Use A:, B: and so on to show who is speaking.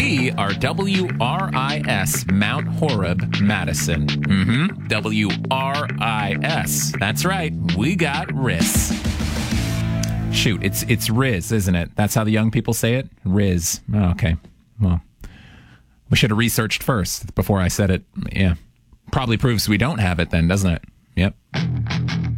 A: We are WRIS Mount Horeb, Madison. WRIS. That's right. We got RIS. Shoot, it's Riz, isn't it? That's how the young people say it? Riz. Oh, okay. Well, we should have researched first before I said it. Yeah. Probably proves we don't have it then, doesn't it? Yep.